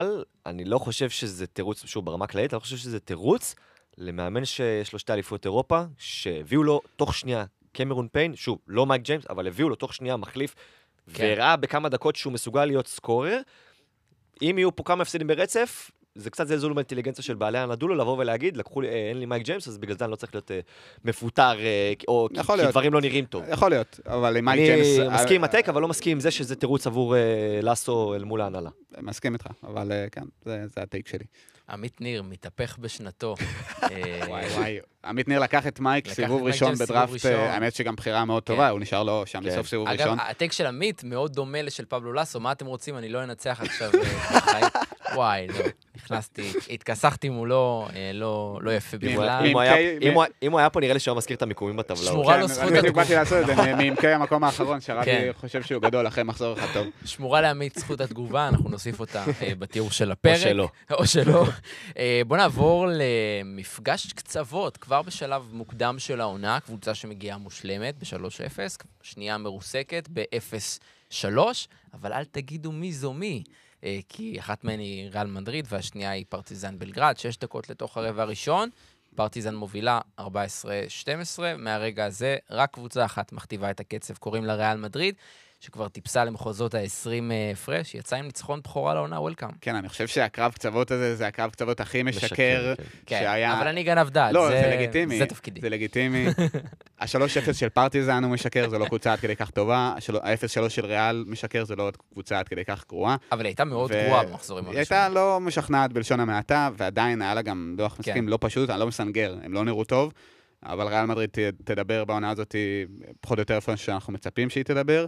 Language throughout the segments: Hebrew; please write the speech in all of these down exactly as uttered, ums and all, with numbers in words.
אני לא חושב שזה תירוץ, שוב, ברמה כללית, אני לא חושב שזה תירוץ למאמן שיש לו שתי אליפויות אירופה, שהביאו לו תוך שנייה קמרון פיין, שוב, לא מייק ג'יימס, אבל הביאו לו תוך שנייה מחליף, כן. והראה בכמה דקות שהוא מסוגל להיות סקורר. אם יהיו פה כמה הפסדים ברצף, זה קצת זלזול באינטליגנציה של בעלי הנדולו, לבוא ולהגיד, לקחו לי, אין לי מייק ג'יימס, אז בגלל זה אני לא צריך להיות מפוטר, או כי דברים לא נראים טוב. יכול להיות, אבל עם מייק ג'יימס... אני מסכים עם הטק, אבל לא מסכים עם זה שזה תירוץ עבור לסו אל מול ההנהלה. מסכים איתך, אבל כן, זה הטייק שלי. עמית ניר, מתהפך בשנתו. וואי וואי, עמית ניר לקח את מייק סיבוב ראשון בדראפט, האמת שגם בחירה מאוד טובה, הוא נשאר לו שם בסוף סיבוב ראשון. אגב, הטייק של עמית מאוד דומה לשל פבלו לסו, מה אתם רוצים? אני לא אנצח עכשיו. וואי, לא, נכנסתי, התכסחתי מולו, לא יפה בכלל. אם הוא היה פה, נראה לי שהוא מזכיר את המיקומים בטבלה. שמורה לו זכות התגובה. אני באתי לעשות את זה, מעמקי המקום האחרון, שרתי חושב שהוא גדול, אחרי מחזור אחד טוב. שמורה לעמית זכות התגובה, אנחנו נוסיף אותה בתיאור של הפרק. או שלא. או שלא. בוא נעבור למפגש קצוות, כבר בשלב מוקדם של העונה, קבוצה שמגיעה מושלמת ב-שלוש אפס, שנייה מרוסקת ב-אפס שלוש, אבל אל תגידו מי זו מי. כי אחת מהן היא ריאל מדריד, והשנייה היא פרטיזן בלגרד, שש דקות לתוך הרבע הראשון, פרטיזן מובילה ארבע עשרה שתים עשרה, מהרגע הזה רק קבוצה אחת מכתיבה את הקצב, קוראים לה ריאל מדריד, שכבר טיפסה למחוזות ה-עשרים הפרש, יצא עם ניצחון בחורה לעונה, וולקאם. כן, אני חושב שהקרב קצוות הזה, זה הקרב קצוות הכי משקר שהיה... אבל אני גנב דעת, לא, זה לגיטימי. זה תפקידי. זה לגיטימי. ה-שלוש אפס של פרטיזן הוא משקר, זה לא קבוצה עד כדי כך טובה. ה-אפס שלוש של ריאל משקר, זה לא קבוצה עד כדי כך גרועה. אבל היא הייתה מאוד גרועה במחזורים הראשונים. היא הייתה לא משכנעת בלשון המעטה, ועדיין היה לה גם דוח מסכים לא פשוט, אני לא מסנגר, הם לא נראו טוב, אבל ריאל מדריד תדבר בעונה הזאת פחות או יותר איפה שאנחנו מצפים שהיא תדבר.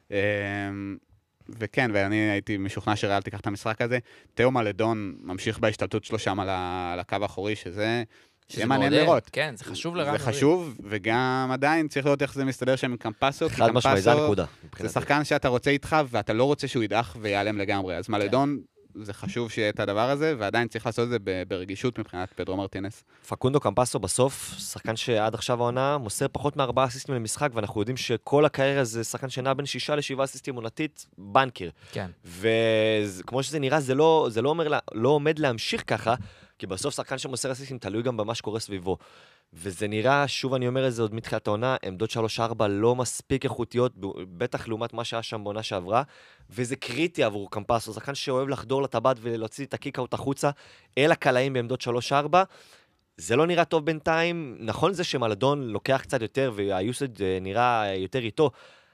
וכן, ואני הייתי משוכנע שריאל תיקח את המשחק הזה. תאו מלדון ממשיך בהשתלטות שלו שם על הקו האחורי, שזה יהיה מעניין לראות. כן, זה חשוב לריאל. זה חשוב, וגם עדיין צריך לראות איך זה מסתדר שם עם קמפסו. חד משמעי, זה הנקודה. זה שחקן שאתה רוצה איתך, ואתה לא רוצה שהוא ידח ויעלם לגמרי. אז מלדון, זה חשוב שיהיה את הדבר הזה, ועדיין צריך לעשות את זה ברגישות מבחינת פדרו מרטינס. פקונדו קמפסו בסוף, שחקן שעד עכשיו העונה, מוסר פחות מארבעה אסיסטים למשחק, ואנחנו יודעים שכל הקריירה זה שחקן שנע בין שישה לשבעה אסיסטים עונתית, בנקר. כן. וכמו שזה נראה, זה לא, זה לא אומר, לא עומד להמשיך ככה, כי בסוף שחקן שמוסר אסיסטים תלוי גם במה שקורה סביבו. וזה נראה, שוב אני אומר את זה עוד מתחילת העונה, עמדות שלוש ארבע לא מספיק איכותיות, בטח לעומת מה שהיה שם בעונה שעברה, וזה קריטי עבור קמפסו, שחקן שאוהב לחדור לטבעת ולהוציא את הקיקאוט החוצה, אל הקלעים בעמדות שלוש ארבע, זה לא נראה טוב בינתיים, נכון זה שמלדון לוקח קצת יותר, והיוסד נראה יותר איתו,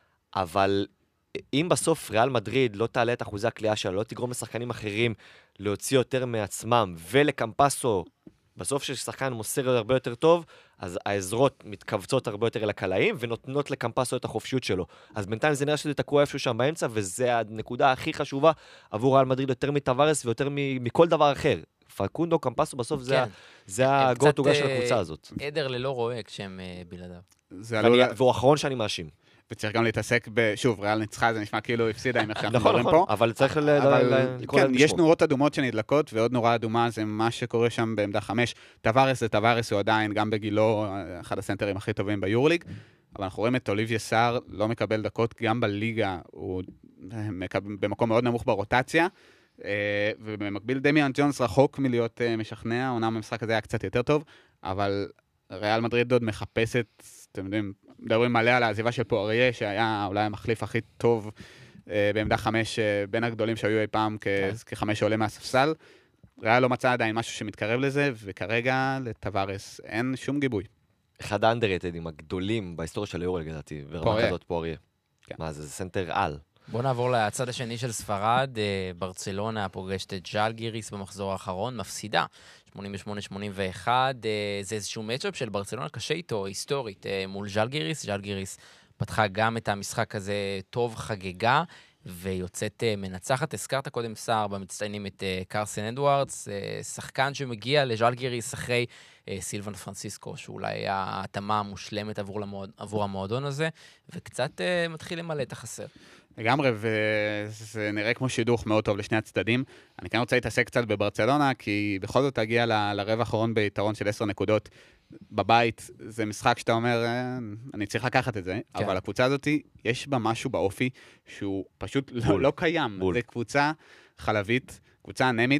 אבל אם בסוף ריאל מדריד לא תעלה את אחוזי הקליעה שלה, לא תגרום לשחקנים אחרים להוציא יותר מעצמם, ולקמפסו, בסוף ששחקן מוסר הרבה יותר טוב, אז העזרות מתכווצות הרבה יותר אל הקלעים, ונותנות לקמפסו את החופשיות שלו. אז בינתיים זה נראה שזה תקוע איפשהו שם באמצע, וזה הנקודה הכי חשובה עבור ריאל מדריד יותר מטווארס ויותר מכל דבר אחר. פקונדו, קמפסו, בסוף זה הגו-טו-גה של הקבוצה הזאת. עדר ללא רואה כשהם בלעדיו. והוא האחרון שאני מאשים. וצריך גם להתעסק ב... שוב, ריאל ניצחה, זה נשמע כאילו הפסידה עם איך שאנחנו מדברים פה. נכון, אבל צריך לקרוא להם יש נורות אדומות שנדלקות, ועוד נורה אדומה זה מה שקורה שם בעמדה חמש. טווארס זה טווארס, הוא עדיין, גם בגילו, אחד הסנטרים הכי טובים ביורליג, אבל אנחנו רואים את אוליביה סאר, לא מקבל דקות, גם בליגה, הוא במקום מאוד נמוך ברוטציה, ובמקביל דמיאן ג'ונס רחוק מלהיות משכנע, עונה במשחק הזה היה קצת יותר טוב, אבל ריאל מדריד עוד מחפשת, אתם יודעים, מדברים מלא על העזיבה של פואריה, שהיה אולי המחליף הכי טוב אה, בעמדה חמש, אה, בין הגדולים שהיו אי פעם כ- כן. כחמש שעולה מהספסל. ריאל לא מצא עדיין משהו שמתקרב לזה, וכרגע לטווארס אין שום גיבוי. אחד האנדררייטדים הגדולים בהיסטוריה של היורו, לדעתי, ורמה כזאת פואריה. כן. מה זה, זה סנטר על. בואו נעבור לצד השני של ספרד, ברצלונה פוגשת את ז'אלגיריס במחזור האחרון, מפסידה, שמונים ושמונה שמונים ואחת, זה איזשהו מצ'אפ של ברצלונה קשה איתו, היסטורית, מול ז'אלגיריס, ז'אלגיריס פתחה גם את המשחק הזה טוב חגיגה, ויוצאת מנצחת, הזכרת קודם סער במצטיינים את קרסן אדוארדס, שחקן שמגיע לז'אלגיריס אחרי סילבן פרנסיסקו, שאולי ההתאמה המושלמת עבור, למועד, עבור המועדון הזה, וקצת מתחיל למלא את החסר. לגמרי, וזה נראה כמו שידוך מאוד טוב לשני הצדדים. אני כן רוצה להתעסק קצת בברצלונה, כי בכל זאת תגיע ל- לרבע האחרון ביתרון של עשר נקודות בבית. זה משחק שאתה אומר, אני צריך לקחת את זה, כן. אבל הקבוצה הזאת, יש בה משהו באופי שהוא פשוט לא, לא קיים. בול. זה קבוצה חלבית, קבוצה אנמית,